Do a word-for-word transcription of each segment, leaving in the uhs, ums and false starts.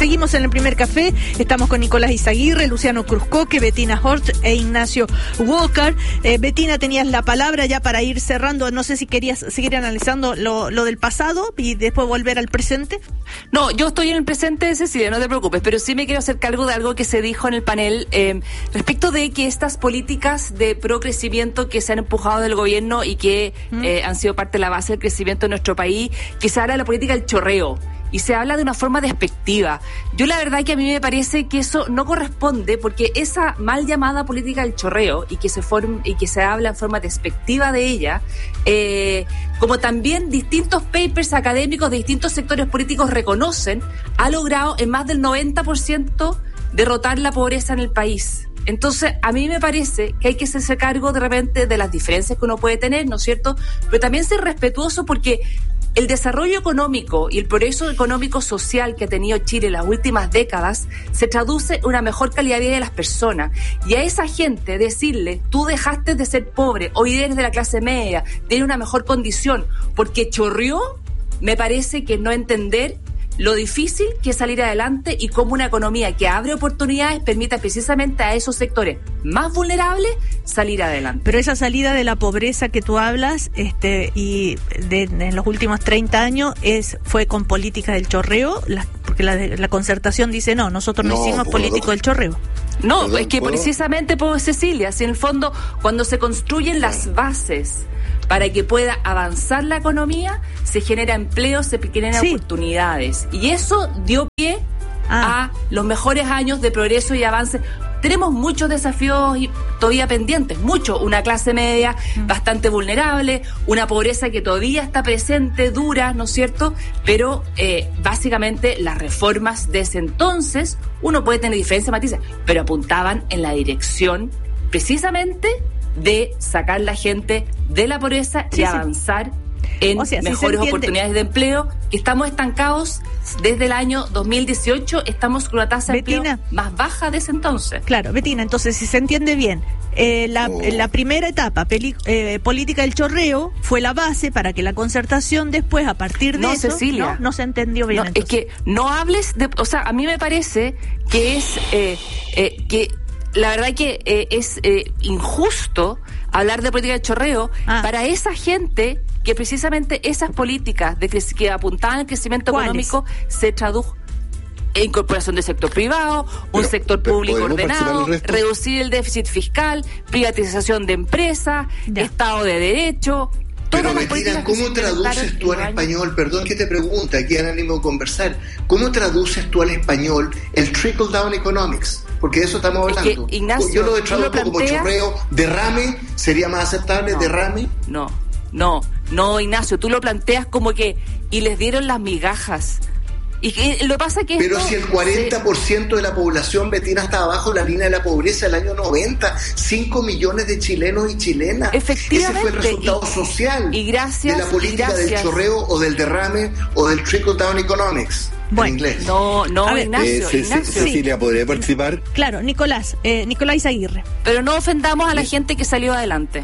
Seguimos en el primer café, estamos con Nicolás Izaguirre, Luciano Cruzcoque, Bettina Hort e Ignacio Walker. Eh, Bettina, tenías la palabra ya para ir cerrando, no sé si querías seguir analizando lo, lo del pasado y después volver al presente. No, yo estoy en el presente, Cecilia, no te preocupes, pero sí me quiero hacer cargo de algo que se dijo en el panel eh, respecto de que estas políticas de procrecimiento que se han empujado del gobierno y que mm. eh, han sido parte de la base del crecimiento de nuestro país, que se habla de la política del chorreo. Y se habla de una forma despectiva. Yo la verdad que a mí me parece que eso no corresponde, porque esa mal llamada política del chorreo y que se form, y que se habla en forma despectiva de ella, eh, como también distintos papers académicos de distintos sectores políticos reconocen, ha logrado en más del noventa por ciento derrotar la pobreza en el país. Entonces, a mí me parece que hay que hacerse cargo de repente de las diferencias que uno puede tener, ¿no es cierto? Pero también ser respetuoso, porque el desarrollo económico y el progreso económico social que ha tenido Chile en las últimas décadas se traduce en una mejor calidad de vida de las personas. Y a esa gente decirle, tú dejaste de ser pobre, hoy eres de la clase media, tienes una mejor condición, porque chorreó, me parece que no entender lo difícil que es salir adelante y cómo una economía que abre oportunidades permite precisamente a esos sectores más vulnerables salir adelante. Pero esa salida de la pobreza que tú hablas, este, y de, de en los últimos treinta años es fue con política del chorreo, la, porque la, la concertación dice no, nosotros no, no hicimos político del chorreo. No, Perdón, es que ¿puedo? precisamente, pues, Cecilia, si en el fondo cuando se construyen las bases para que pueda avanzar la economía, se genera empleo, se generan sí. oportunidades. Y eso dio pie ah. a los mejores años de progreso y avance. Tenemos muchos desafíos todavía pendientes, mucho. Una clase media mm. bastante vulnerable, una pobreza que todavía está presente, dura, ¿no es cierto? Pero eh, básicamente las reformas de ese entonces, uno puede tener diferentes matices, pero apuntaban en la dirección precisamente de sacar la gente de la pobreza sí, y avanzar sí. en o sea, mejores sí oportunidades de empleo, que estamos estancados desde el año dos mil dieciocho, estamos con una tasa Bettina, de empleo más baja de ese entonces. Claro, Bettina, entonces si se entiende bien, eh, la, oh. la primera etapa, peli, eh, política del chorreo, fue la base para que la concertación después, a partir de no, eso, Cecilia, no, no se entendió bien. No, es que no hables de, o sea, a mí me parece que es, eh, eh, que la verdad que eh, es eh, injusto hablar de política de chorreo ah. para esa gente que precisamente esas políticas de que, que apuntaban al crecimiento económico se tradujo en incorporación del sector privado, un pero, sector público ordenado, el reducir el déficit fiscal, privatización de empresas, ya. Estado de Derecho. Pero Bettina, ¿cómo traduces tú al español? Perdón que te pregunte, aquí en ánimo de conversar. ¿Cómo traduces tú al español el trickle down economics? Porque de eso estamos hablando. Es que, Ignacio, yo lo traduzco lo como chorreo, derrame, ¿sería más aceptable? No, ¿Derrame? No, no, no, Ignacio, tú lo planteas como que, y les dieron las migajas. Y que, lo pasa que Pero esto, si el cuarenta por ciento de la población, Bettina, está abajo de la línea de la pobreza el año noventa, cinco millones de chilenos y chilenas. Efectivamente. Ese fue el resultado y, social y gracias, de la política del chorreo o del derrame o del trickle down economics. Bueno, en inglés. No, no, a ver, Ignacio, eh, Ignacio. Cecilia, ¿podría participar? Claro, Nicolás, eh, Nicolás Izaguirre. Pero no ofendamos a la gente que salió adelante.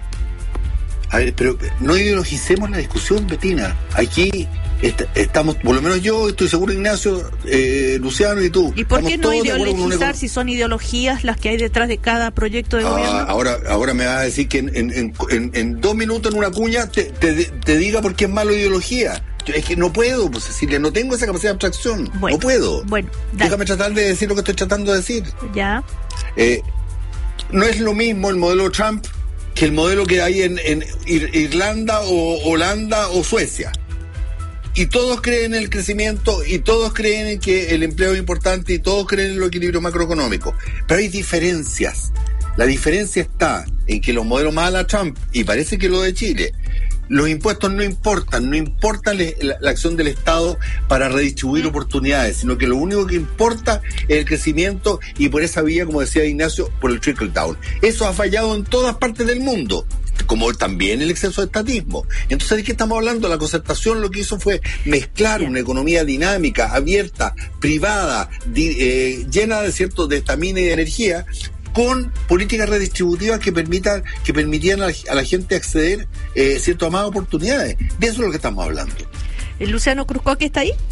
A ver, pero no ideologicemos la discusión, Bettina. Aquí est- estamos, por lo menos yo, estoy seguro, Ignacio, eh, Luciano y tú. ¿Y por qué no ideologizar una... si son ideologías las que hay detrás de cada proyecto de ah, gobierno? Ahora, ahora me vas a decir que en, en, en, en dos minutos en una cuña te, te, te diga por qué es malo ideología. Es que no puedo, pues Cecilia, no tengo esa capacidad de abstracción. Bueno, no puedo. Bueno, dale. Déjame tratar de decir lo que estoy tratando de decir. Ya. Eh, no es lo mismo el modelo Trump que el modelo que hay en, en Irlanda o Holanda o Suecia. Y todos creen en el crecimiento y todos creen en que el empleo es importante y todos creen en los equilibrios macroeconómicos. Pero hay diferencias. La diferencia está en que los modelos más a la Trump, y parece que lo de Chile, los impuestos no importan, no importa le, la, la acción del Estado para redistribuir oportunidades, sino que lo único que importa es el crecimiento y por esa vía, como decía Ignacio, por el trickle down. Eso ha fallado en todas partes del mundo, como también el exceso de estatismo. Entonces, ¿de qué estamos hablando? La concertación lo que hizo fue mezclar una economía dinámica, abierta, privada, di, eh, llena de cierto de estamina y de energía, con políticas redistributivas que permitan que permitían a la, a la gente acceder eh, cierto a más oportunidades. De eso es lo que estamos hablando. ¿El Luciano Cruzcoque está ahí?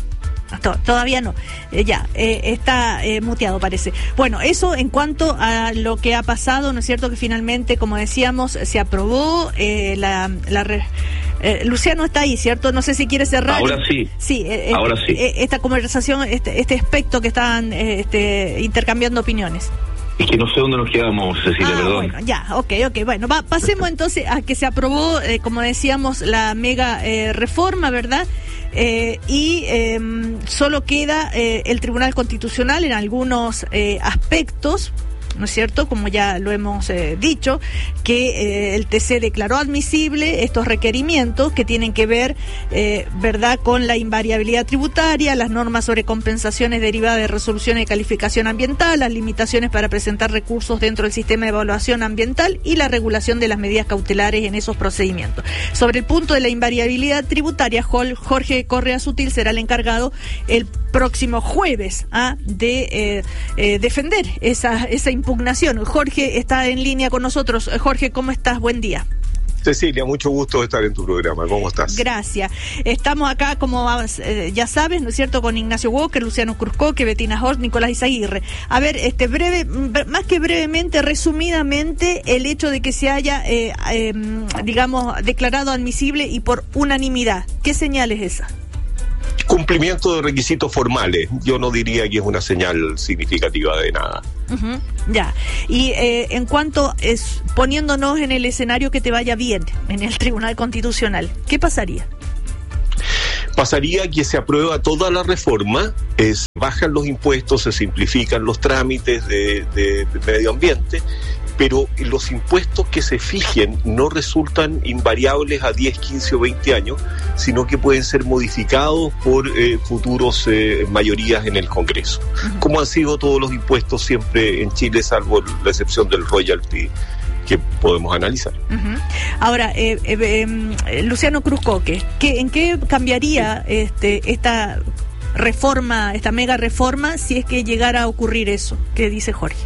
Todavía no, eh, ya, eh, está eh, muteado parece. Bueno, eso en cuanto a lo que ha pasado, ¿no es cierto? Que finalmente, como decíamos, se aprobó eh, la... la re, eh, Luciano está ahí, ¿cierto? No sé si quiere cerrar. Ahora sí. Sí, eh, ahora eh, sí. Eh, esta conversación, este, este aspecto que están eh, este, intercambiando opiniones. Es que no sé dónde nos quedamos, Cecilia, ah, perdón. Bueno, ya, ok, ok. Bueno, va, pasemos entonces a que se aprobó, eh, como decíamos, la mega eh, reforma, ¿verdad? Eh, y eh, solo queda eh, el Tribunal Constitucional en algunos eh, aspectos, ¿no es cierto? Como ya lo hemos eh, dicho, que eh, el T C declaró admisible estos requerimientos que tienen que ver, eh, ¿verdad?, con la invariabilidad tributaria, las normas sobre compensaciones derivadas de resoluciones de calificación ambiental, las limitaciones para presentar recursos dentro del sistema de evaluación ambiental y la regulación de las medidas cautelares en esos procedimientos. Sobre el punto de la invariabilidad tributaria, Jorge Correa Sutil será el encargado el próximo jueves ¿ah? de eh, eh, defender esa, esa impugnación. Jorge está en línea con nosotros. Jorge, ¿cómo estás? Buen día. Cecilia, mucho gusto de estar en tu programa. ¿Cómo estás? Gracias. Estamos acá, como eh, ya sabes, ¿no es cierto?, con Ignacio Walker, Luciano Cruzcoque, Bettina Horst, Nicolás Izaguirre. A ver, este breve, más que brevemente, resumidamente, el hecho de que se haya, eh, eh, digamos, declarado admisible y por unanimidad. ¿Qué señal es esa? Cumplimiento de requisitos formales. Yo no diría que es una señal significativa de nada. Uh-huh, ya. Y eh, en cuanto es poniéndonos en el escenario que te vaya bien en el Tribunal Constitucional, ¿qué pasaría? Pasaría que se aprueba toda la reforma, eh, se bajan los impuestos, se simplifican los trámites de, de, de medio ambiente, pero los impuestos que se fijen no resultan invariables a diez, quince o veinte años, sino que pueden ser modificados por eh, futuros eh, mayorías en el Congreso, uh-huh. como han sido todos los impuestos siempre en Chile, salvo la excepción del royalty, que podemos analizar. Uh-huh. Ahora, eh, eh, eh, Luciano Cruzcoque, ¿qué, ¿en qué cambiaría sí. este esta reforma, esta mega reforma, si es que llegara a ocurrir eso? ¿Qué dice Jorge?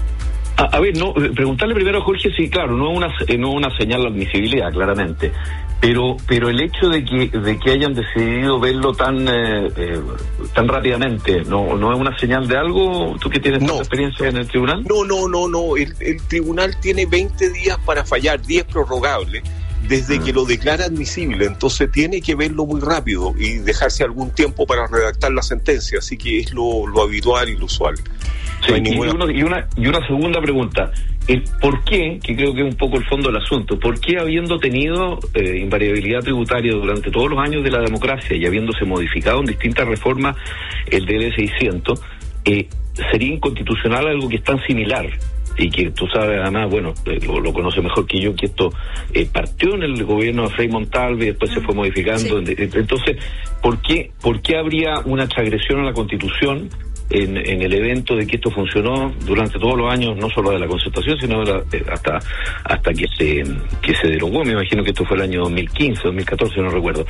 A, a ver, no, preguntarle primero a Jorge si, claro, no es una, no una señal de admisibilidad, claramente, pero pero el hecho de que de que hayan decidido verlo tan eh, eh, tan rápidamente, ¿no no es una señal de algo? ¿Tú que tienes no. experiencia en el tribunal? No, no, no, no. El, el tribunal tiene veinte días para fallar, diez prorrogables, desde que lo declara admisible, entonces tiene que verlo muy rápido y dejarse algún tiempo para redactar la sentencia, así que es lo, lo habitual y lo usual. Sí, no hay ninguna... y, uno, y, una, y una segunda pregunta, el ¿por qué? Que creo que es un poco el fondo del asunto, ¿por qué habiendo tenido eh, invariabilidad tributaria durante todos los años de la democracia y habiéndose modificado en distintas reformas el D L seiscientos, eh, sería inconstitucional algo que es tan similar? Y que tú sabes, además, bueno, eh, lo, lo conoce mejor que yo, que esto eh, partió en el gobierno de Frei Montalva y después mm, se fue modificando. Sí. Entonces, ¿por qué, ¿por qué habría una transgresión a la Constitución en, en el evento de que esto funcionó durante todos los años, no solo de la Concertación, sino de la, de, hasta hasta que se que se derogó? Me imagino que esto fue el año dos mil quince, dos mil catorce, no recuerdo.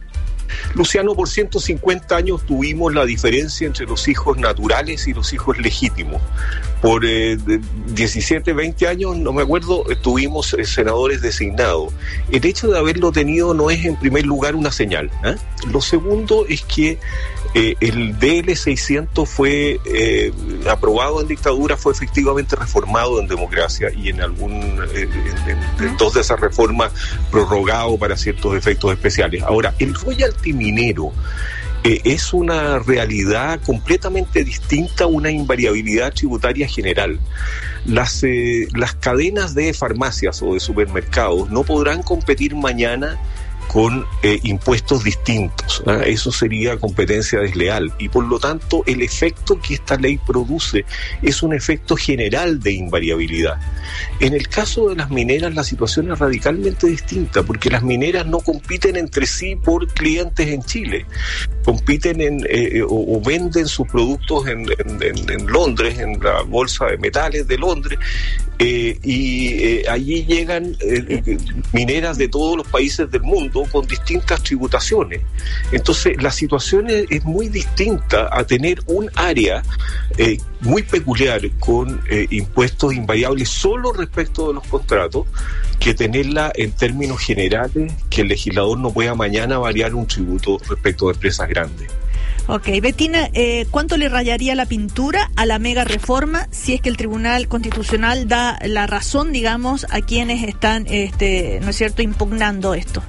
Luciano, por ciento cincuenta años tuvimos la diferencia entre los hijos naturales y los hijos legítimos. Por eh, diecisiete, veinte años, no me acuerdo, tuvimos eh, senadores designados. El hecho de haberlo tenido no es en primer lugar una señal, ¿eh? Lo segundo es que eh, el D L seiscientos fue eh, aprobado en dictadura, fue efectivamente reformado en democracia y en algún eh, en, en, en dos de esas reformas prorrogado para ciertos efectos especiales. Ahora, el royalty minero Eh, es una realidad completamente distinta a una invariabilidad tributaria general. Las, eh, las cadenas de farmacias o de supermercados no podrán competir mañana con eh, impuestos distintos, ¿eh? Eso sería competencia desleal y por lo tanto el efecto que esta ley produce es un efecto general de invariabilidad. En el caso de las mineras la situación es radicalmente distinta porque las mineras no compiten entre sí por clientes en Chile, compiten en eh, o, o venden sus productos en, en, en, en Londres, en la bolsa de metales de Londres, eh, y eh, allí llegan eh, mineras de todos los países del mundo con distintas tributaciones. Entonces la situación es, es muy distinta a tener un área eh, muy peculiar con eh, impuestos invariables solo respecto de los contratos, que tenerla en términos generales, que el legislador no pueda mañana variar un tributo respecto de empresas grandes. Ok, Bettina, eh, ¿cuánto le rayaría la pintura a la mega reforma si es que el Tribunal Constitucional da la razón, digamos, a quienes están, este, ¿no es cierto?, impugnando esto?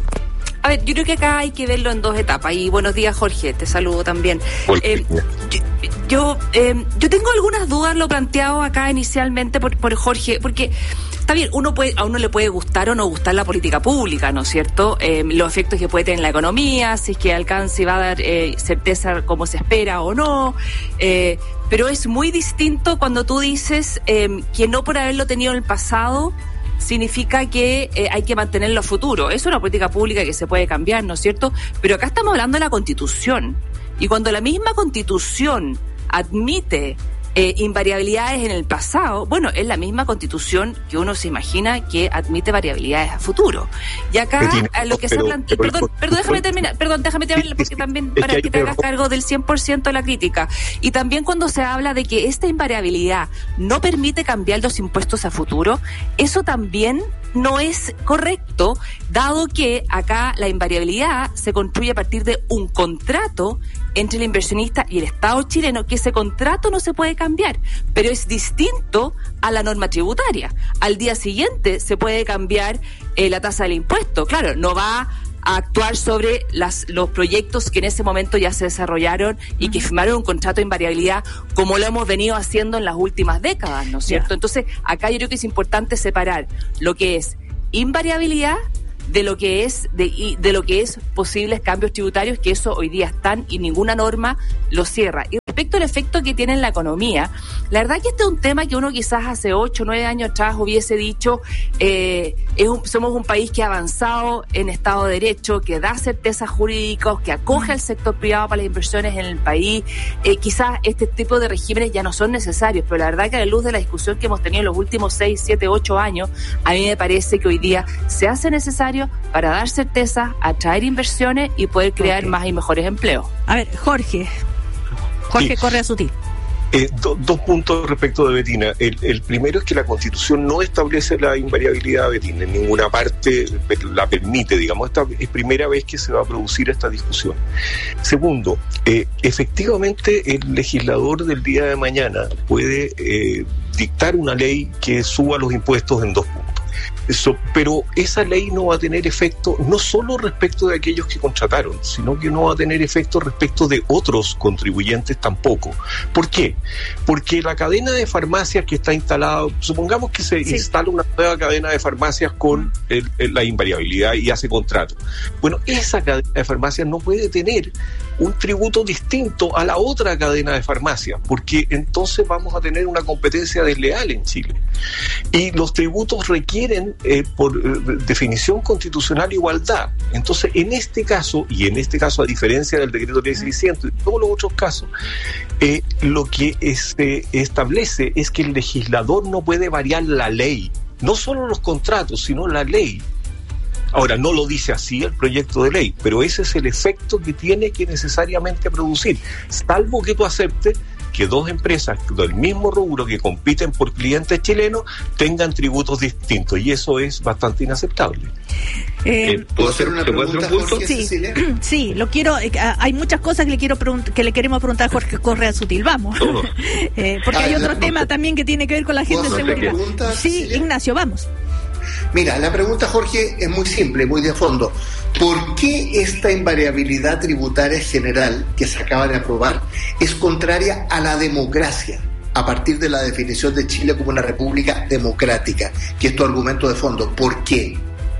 A ver, yo creo que acá hay que verlo en dos etapas. Y buenos días, Jorge, te saludo también. Eh, yo yo, eh, yo tengo algunas dudas, lo planteado acá inicialmente por, por Jorge, porque está bien, uno puede, a uno le puede gustar o no gustar la política pública, ¿no es cierto? Eh, los efectos que puede tener en la economía, si es que alcance y va a dar eh, certeza como se espera o no. Eh, pero es muy distinto cuando tú dices eh, que no por haberlo tenido en el pasado significa que eh, hay que mantenerlo a futuro. Es una política pública que se puede cambiar, ¿no es cierto? Pero acá estamos hablando de la Constitución. Y cuando la misma Constitución admite eh, invariabilidades en el pasado, bueno, es la misma Constitución que uno se imagina que admite variabilidades a futuro. Y acá a lo que se ha planteado... Perdón, perdón, déjame terminar, perdón, déjame terminar, porque también para que te hagas cargo del cien por ciento de la crítica. Y también cuando se habla de que esta invariabilidad no permite cambiar los impuestos a futuro, eso también no es correcto, dado que acá la invariabilidad se construye a partir de un contrato entre el inversionista y el Estado chileno, que ese contrato no se puede cambiar, pero es distinto a la norma tributaria. Al día siguiente se puede cambiar eh, la tasa del impuesto. Claro, no va a actuar sobre las, los proyectos que en ese momento ya se desarrollaron y que firmaron un contrato de invariabilidad, como lo hemos venido haciendo en las últimas décadas, ¿no es cierto? Yeah. Entonces, acá yo creo que es importante separar lo que es invariabilidad de lo que es de, de lo que es posibles cambios tributarios, que eso hoy día están y ninguna norma lo cierra. Y respecto al efecto que tiene en la economía, la verdad que este es un tema que uno quizás hace ocho, nueve años atrás hubiese dicho, eh, es un, somos un país que ha avanzado en Estado de Derecho, que da certezas jurídicas, que acoge al sector privado para las inversiones en el país. Eh, quizás este tipo de regímenes ya no son necesarios, pero la verdad que a la luz de la discusión que hemos tenido en los últimos seis, siete, ocho años, a mí me parece que hoy día se hace necesario para dar certeza, atraer inversiones y poder crear okay. más y mejores empleos. A ver, Jorge. Jorge sí. Correa Sutil. Eh, do, dos puntos respecto de Bettina. El, el primero es que la Constitución no establece la invariabilidad, Bettina, en ninguna parte la permite, digamos. Esta es primera vez que se va a producir esta discusión. Segundo, eh, efectivamente el legislador del día de mañana puede eh, dictar una ley que suba los impuestos en dos puntos. Eso, pero esa ley no va a tener efecto no solo respecto de aquellos que contrataron, sino que no va a tener efecto respecto de otros contribuyentes tampoco. ¿Por qué? Porque la cadena de farmacias que está instalada, supongamos que se sí. instala una nueva cadena de farmacias con el, el, la invariabilidad y hace contrato. Bueno, esa cadena de farmacias no puede tener un tributo distinto a la otra cadena de farmacias, porque entonces vamos a tener una competencia desleal en Chile. Y los tributos requieren, eh, por eh, definición constitucional, igualdad. Entonces, en este caso, y en este caso a diferencia del decreto ley seiscientos y todos los otros casos, eh, lo que este, establece es que el legislador no puede variar la ley, no solo los contratos, sino la ley. Ahora, no lo dice así el proyecto de ley, pero ese es el efecto que tiene que necesariamente producir, salvo que tú aceptes que dos empresas del mismo rubro que compiten por clientes chilenos tengan tributos distintos, y eso es bastante inaceptable. Eh, eh, ¿Puedo hacer una pregunta, Jorge? Sí, sí, lo quiero. Eh, hay muchas cosas que le quiero pregunt- que le queremos preguntar a Jorge Correa Sutil. Vamos, eh, porque ah, hay otro tema no, también que tiene que ver con la gente de seguridad. Sí, Cecilia? Ignacio, vamos. Mira, la pregunta, Jorge, es muy simple, muy de fondo. ¿Por qué esta invariabilidad tributaria general que se acaba de aprobar es contraria a la democracia, a partir de la definición de Chile como una república democrática, que es tu argumento de fondo? ¿Por qué?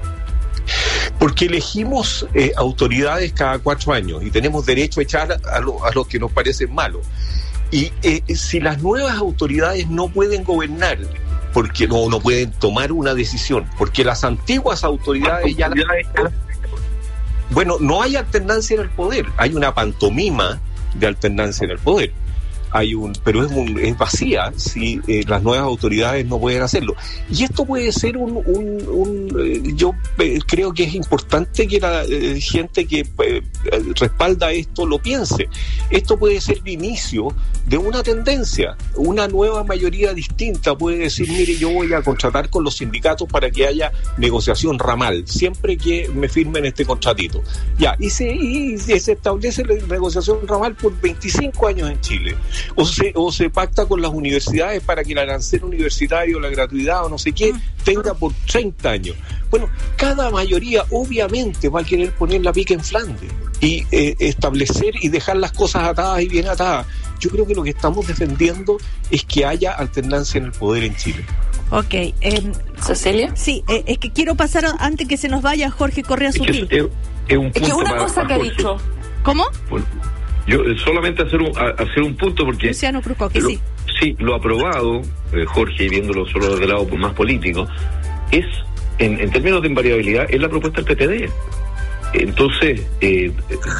Porque elegimos eh, autoridades cada cuatro años y tenemos derecho a echar a, lo, a los que nos parecen malos. Y eh, si las nuevas autoridades no pueden gobernar, porque no, no pueden tomar una decisión, porque las antiguas autoridades ya... La... Bueno, no hay alternancia en el poder, hay una pantomima de alternancia en el poder. hay un, pero es, un, es vacía si eh, las nuevas autoridades no pueden hacerlo. Y esto puede ser un, un, un eh, yo eh, creo que es importante que la eh, gente que eh, respalda esto lo piense. Esto puede ser el inicio de una tendencia, una nueva mayoría distinta puede decir, mire, yo voy a contratar con los sindicatos para que haya negociación ramal, siempre que me firmen este contratito. Ya, y se, y se establece la negociación ramal por veinticinco años en Chile. O se, o se pacta con las universidades para que el arancel universitario, la gratuidad o no sé qué, tenga por treinta años. Bueno, cada mayoría obviamente va a querer poner la pica en Flandes y eh, establecer y dejar las cosas atadas y bien atadas. Yo creo que lo que estamos defendiendo es que haya alternancia en el poder en Chile. Ok. Eh, ¿Cecilia? Sí, eh, es que quiero pasar a, antes que se nos vaya Jorge Correa Sutil. Es que, es, es, un es que una para, cosa para que ha Jorge. dicho. ¿Cómo? Bueno, yo eh, solamente hacer un, a, hacer un punto porque... Luciano Cruzco, que lo, sí. Sí, lo aprobado, eh, Jorge, viéndolo solo desde el lado más político, es, en, en términos de invariabilidad, es la propuesta del P P D. Entonces, eh,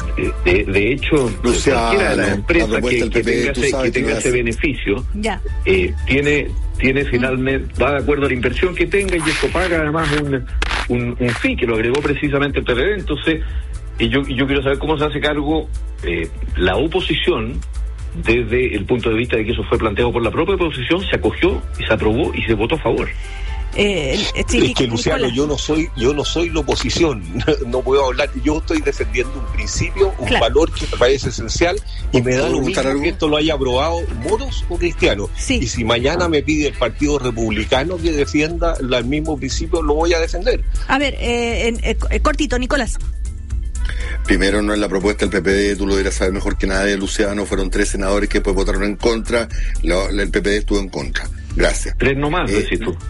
de, de hecho, Luciano, cualquiera de las empresas la que, del que P P D, tenga, tú ese, sabes que que tenga no ese es- beneficio, Ya. eh, tiene tiene finalmente, va de acuerdo a la inversión que tenga, y esto paga además un, un, un fee que lo agregó precisamente el P P D. Entonces, y yo, y yo quiero saber cómo se hace cargo eh, la oposición desde el punto de vista de que eso fue planteado por la propia oposición, se acogió y se aprobó y se votó a favor. Eh, eh, sí, Es que, Luciano, Nicolás. yo no soy yo no soy la oposición, no puedo hablar, yo estoy defendiendo un principio, un Claro. valor que me parece esencial y me da ¿Puedo lo preguntar mismo algo? que esto lo haya aprobado moros o cristianos. Sí. Y si mañana me pide el Partido Republicano que defienda el mismo principio, lo voy a defender. A ver, eh, en- eh, eh, cortito, Nicolás. Primero, no es la propuesta del P P D, tú lo deberías saber mejor que nadie, Luciano. Fueron tres senadores que después votaron en contra, lo- el P P D estuvo en contra. Gracias. Tres nomás, Eh, decís tú.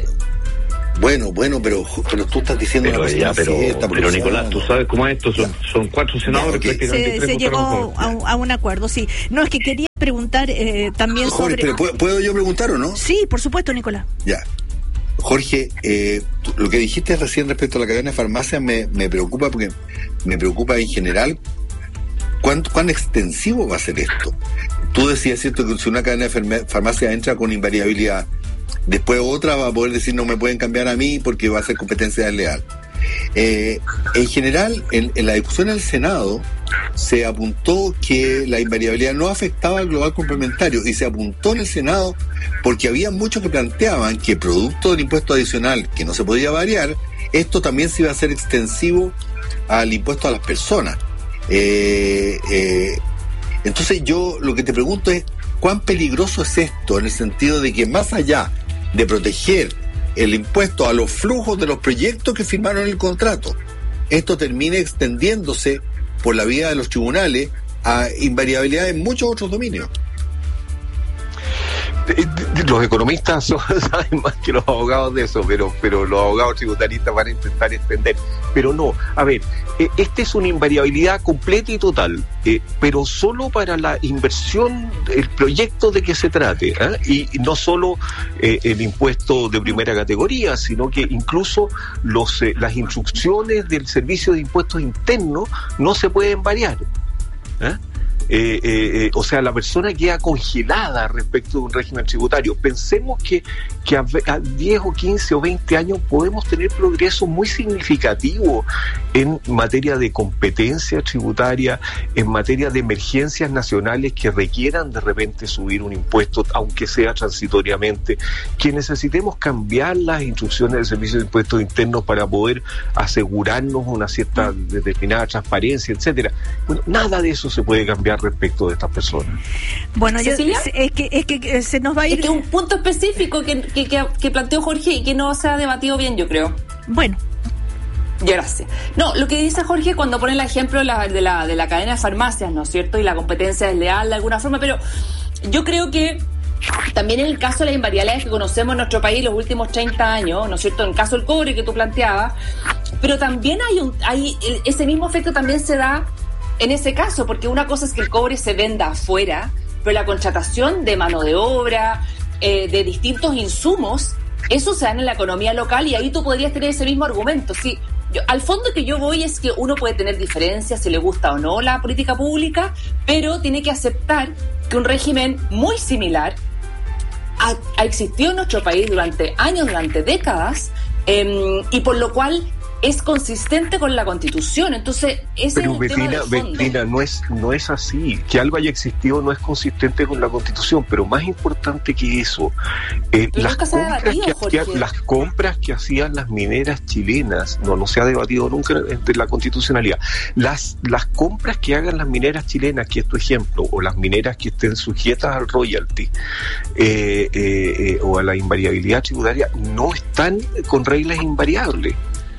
Bueno, bueno, pero, pero tú estás diciendo Pero, una ya, cosa pero, cierta, pero Luciano. Nicolás, tú sabes cómo es esto, son, son cuatro senadores, Ya, ok. prácticamente Se, tres se votaron llegó a favor. a un, a un acuerdo, sí. No, es que quería preguntar eh, también Jorge, sobre... pero ¿puedo, ¿puedo yo preguntar o no? Sí, por supuesto, Nicolás. Ya. Jorge, eh, tú- lo que dijiste recién respecto a la cadena de farmacias me, me preocupa porque me preocupa en general cuán, cuán extensivo va a ser esto. Tú decías, ¿cierto?, que si una cadena de farma- farmacias entra con invariabilidad, después otra va a poder decir no me pueden cambiar a mí porque va a ser competencia desleal. Eh, en general, en, en la discusión en el Senado se apuntó que la invariabilidad no afectaba al global complementario y se apuntó en el Senado porque había muchos que planteaban que producto del impuesto adicional que no se podía variar, esto también se iba a hacer extensivo al impuesto a las personas. Eh, eh, entonces yo lo que te pregunto es, ¿cuán peligroso es esto en el sentido de que más allá de proteger el impuesto a los flujos de los proyectos que firmaron el contrato, esto termine extendiéndose por la vía de los tribunales a invariabilidad en muchos otros dominios? Los economistas son- saben más que los abogados de eso, pero, pero los abogados tributaristas van a intentar extender. Pero no, a ver, eh, esta es una invariabilidad completa y total, eh, pero solo para la inversión, el proyecto de que se trate, ¿eh? Y no solo eh, el impuesto de primera categoría, sino que incluso los, eh, las instrucciones del Servicio de Impuestos Internos no se pueden variar. ¿eh? Eh, eh, eh, o sea, la persona queda congelada respecto de un régimen tributario. Pensemos que, que a, ve- a diez o quince o veinte años podemos tener progreso muy significativo en materia de competencia tributaria, en materia de emergencias nacionales que requieran de repente subir un impuesto, aunque sea transitoriamente, que necesitemos cambiar las instrucciones del Servicio de Impuestos Internos para poder asegurarnos una cierta determinada transparencia, etcétera. Bueno, nada de eso se puede cambiar respecto de estas personas. Bueno, yo, ¿Cecilia? es que es que eh, se nos va a ir... Es que un punto específico que, que, que, que planteó Jorge y que no se ha debatido bien, yo creo. Bueno, Ya, gracias. No, lo que dice Jorge cuando pone el ejemplo de la, de la, de la cadena de farmacias, ¿no es cierto? Y la competencia desleal de alguna forma, pero yo creo que también en el caso de las invariabilidades que conocemos en nuestro país los últimos treinta años, ¿no es cierto? En el caso del cobre que tú planteabas, pero también hay un, hay el- ese mismo efecto también se da en ese caso, porque una cosa es que el cobre se venda afuera, pero la contratación de mano de obra, eh, de distintos insumos, eso se da en la economía local y ahí tú podrías tener ese mismo argumento. Sí, yo, al fondo que yo voy es que uno puede tener diferencias si le gusta o no la política pública, pero tiene que aceptar que un régimen muy similar ha, ha existido en nuestro país durante años, durante décadas, eh, y por lo cual es consistente con la Constitución. Entonces, ese Pero es el Betina, tema de fondo. Betina, no es, no es así. Que algo haya existido no es consistente con la Constitución, pero más importante que eso, eh, las, compras debatido, que hacían, las compras que hacían las mineras chilenas, no, no se ha debatido nunca entre la constitucionalidad, las, las compras que hagan las mineras chilenas, que es tu ejemplo, o las mineras que estén sujetas al royalty eh, eh, eh, o a la invariabilidad tributaria, no están con reglas invariables.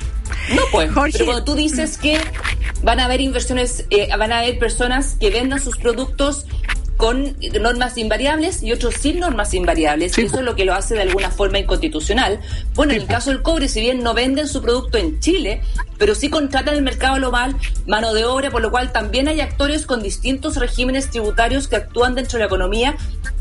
No, pues, Jorge. Pero cuando tú dices que van a haber inversiones, eh, van a haber personas que vendan sus productos con normas invariables y otros sin normas invariables, sí, y eso pues. es lo que lo hace de alguna forma inconstitucional. Bueno, sí, en el caso del cobre, si bien no venden su producto en Chile, pero sí contratan en el mercado global mano de obra, por lo cual también hay actores con distintos regímenes tributarios que actúan dentro de la economía.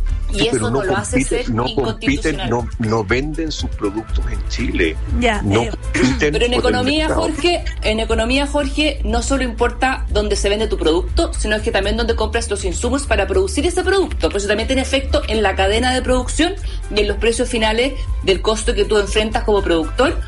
Y sí, eso no, no lo hace ser no inconstitucional. Compiten, no, no venden sus productos en Chile. Ya, no eh, pero en economía, Jorge, en economía, Jorge, no solo importa dónde se vende tu producto, sino que también dónde compras los insumos para producir ese producto. Por eso también tiene efecto en la cadena de producción y en los precios finales del costo que tú enfrentas como productor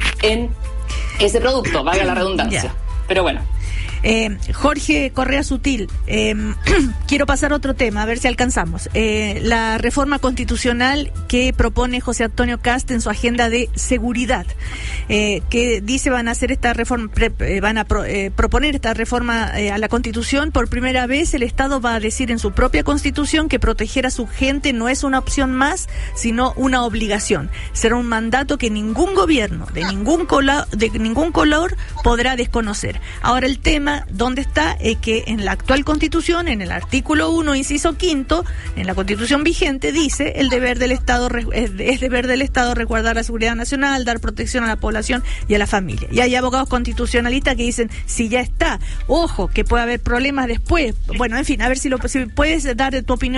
en ese producto, valga la redundancia. Ya. Pero bueno. Eh, Jorge Correa Sutil, eh, quiero pasar a otro tema, a ver si alcanzamos. Eh, la reforma constitucional que propone José Antonio Kast en su agenda de seguridad, eh, que dice van a hacer esta reforma, pre, eh, van a pro, eh, proponer esta reforma eh, a la Constitución. Por primera vez el Estado va a decir en su propia Constitución que proteger a su gente no es una opción más, sino una obligación. Será un mandato que ningún gobierno, de ningún color, de ningún color podrá desconocer. Ahora el tema ¿dónde está? Es que en la actual Constitución, en el artículo uno, inciso quinto, en la Constitución vigente, dice el deber del Estado es, es deber del Estado resguardar la seguridad nacional, dar protección a la población y a la familia. Y hay abogados constitucionalistas que dicen, si ya está, ojo, que puede haber problemas después. Bueno, en fin, a ver si, lo, si puedes dar tu opinión